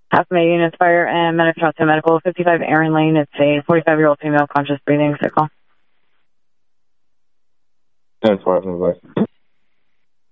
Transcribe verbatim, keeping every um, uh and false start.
Half May units fire and medic shot to medical. fifty-five Aaron Lane. It's a forty-five-year-old female conscious breathing sickle. ten four,